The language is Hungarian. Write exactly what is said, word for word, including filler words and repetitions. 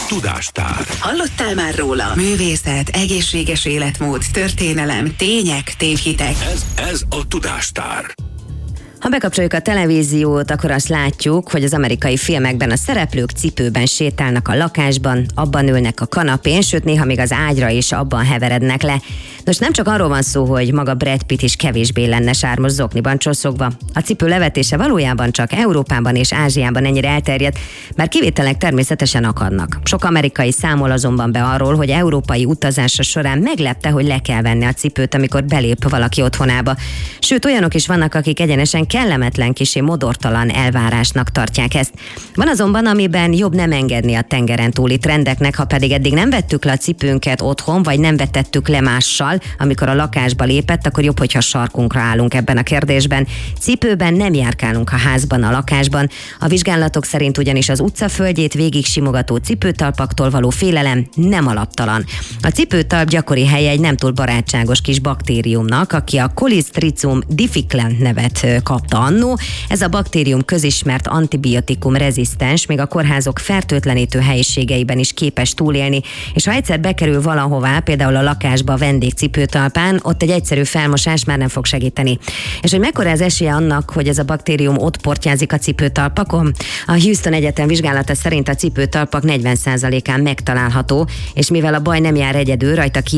Tudástár. Hallottál már róla? Művészet, egészséges életmód, történelem, tények, tévhitek. Ez, ez a Tudástár. Ha bekapcsoljuk a televíziót, akkor azt látjuk, hogy az amerikai filmekben a szereplők cipőben sétálnak a lakásban, abban ülnek a kanapén, sőt néha még az ágyra is abban heverednek le. Nos, nem csak arról van szó, hogy maga Brad Pitt is kevésbé lenne sármos zokniban csosszogva. A cipő levetése valójában csak Európában és Ázsiában ennyire elterjedt, bár kivételek természetesen akadnak. Sok amerikai számol azonban be arról, hogy európai utazása során meglepte, hogy le kell venni a cipőt, amikor belép valaki otthonába. Sőt, olyanok is vannak, akik egyenesen kellemetlen, kissé modortalan elvárásnak tartják ezt. Van azonban, amiben jobb nem engedni a tengeren túli trendeknek, ha pedig eddig nem vettük le a cipőnket otthon, vagy nem vetettük le mással, amikor a lakásba lépett, akkor jobb, hogyha sarkunkra állunk ebben a kérdésben. Cipőben nem járkálunk a házban, a lakásban. A vizsgálatok szerint ugyanis az utcaföldjét végig simogató cipőtalpaktól való félelem nem alaptalan. A cipőtalp gyakori helye egy nem túl barátságos kis baktériumnak, aki a Colistridium difficile nevet kapta annó. Ez a baktérium közismert antibiotikum rezisztens, még a kórházok fertőtlenítő helyiségeiben is képes túlélni, és ha egyszer bekerül valahová, például a lakásba a vendégcipőtalpán, ott egy egyszerű felmosás már nem fog segíteni. És hogy mekkora az esélye annak, hogy ez a baktérium ott portyázik a cipőtalpakon? A Houston Egyetem vizsgálata szerint a cipőtalpak negyven százalékán megtalálható, és mivel a baj nem jár egyedül, rajta